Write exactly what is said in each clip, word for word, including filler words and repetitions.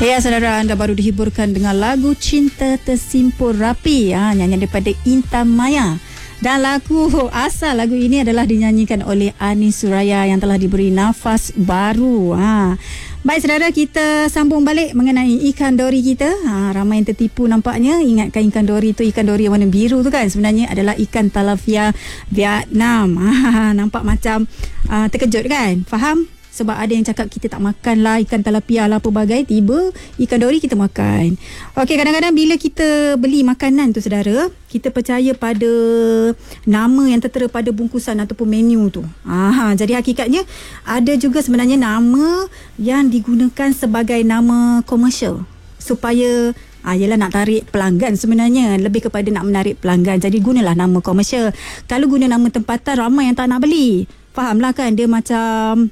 Ya, saudara, anda baru dihiburkan dengan lagu Cinta Tersimpul Rapi, ha, nyanyian daripada Intan Maya. Dan lagu asal lagu ini adalah dinyanyikan oleh Ani Suraya yang telah diberi nafas baru. Ha. Baik saudara, kita sambung balik mengenai ikan dori kita. Ha, ramai yang tertipu nampaknya. Ingatkan ikan dori tu ikan dori yang warna biru tu kan. Sebenarnya adalah ikan tilapia Vietnam. Ha, nampak macam uh, terkejut kan? Faham? Sebab ada yang cakap kita tak makan lah ikan tilapia lah pelbagai. Tiba ikan dori kita makan. Okey, kadang-kadang bila kita beli makanan tu saudara, kita percaya pada nama yang tertera pada bungkusan ataupun menu tu. Aha, jadi hakikatnya ada juga sebenarnya nama yang digunakan sebagai nama komersial supaya Ah, yelah nak tarik pelanggan sebenarnya. Lebih kepada nak menarik pelanggan. Jadi gunalah nama komersial. Kalau guna nama tempatan, ramai yang tak nak beli. Fahamlah kan, dia macam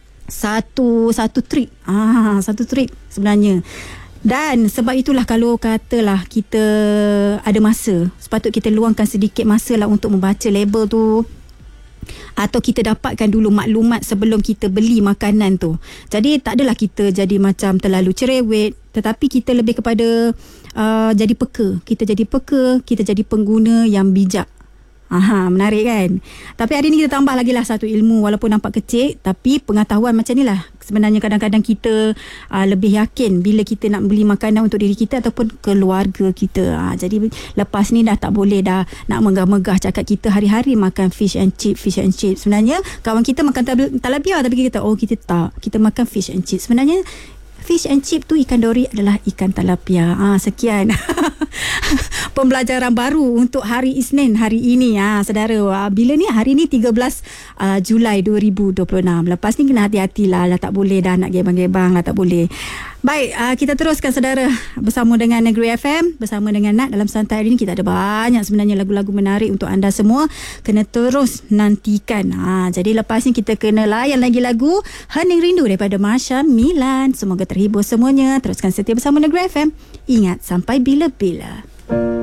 satu satu trik. Ah, satu trik sebenarnya. Dan sebab itulah kalau katalah kita ada masa, sepatut kita luangkan sedikit masa lah untuk membaca label tu, atau kita dapatkan dulu maklumat sebelum kita beli makanan tu. Jadi tak adalah kita jadi macam terlalu cerewet, tetapi kita lebih kepada uh, jadi peka. Kita jadi peka, kita jadi pengguna yang bijak. Aha, menarik kan? Tapi hari ni kita tambah lagi lah satu ilmu, walaupun nampak kecil, tapi pengetahuan macam ni lah. Sebenarnya kadang-kadang kita uh, lebih yakin bila kita nak beli makanan untuk diri kita ataupun keluarga kita. Uh, jadi lepas ni dah tak boleh dah nak megah-megah cakap kita hari-hari makan fish and chip, fish and chip. Sebenarnya kawan kita makan tilapia tapi kita, oh kita tak, kita makan fish and chip. Sebenarnya fish and chip tu ikan dori adalah ikan tilapia. Ah, sekian pembelajaran baru untuk hari Isnin hari ini. Ah, saudara, ah, bila ni hari ni tiga belas uh, Julai dua ribu dua puluh enam. Lepas ni kena hati-hatilah lah, tak boleh dah nak gebang-gebang lah, tak boleh. Baik, uh, kita teruskan saudara bersama dengan Negeri F M, bersama dengan Nat dalam santai hari ini. Kita ada banyak sebenarnya lagu-lagu menarik untuk anda semua. Kena terus nantikan. Ha, jadi lepas ni kita kena layan lagi lagu Hening Rindu daripada Marsha Milan. Semoga terhibur semuanya. Teruskan setia bersama Negeri F M. Ingat, sampai bila-bila.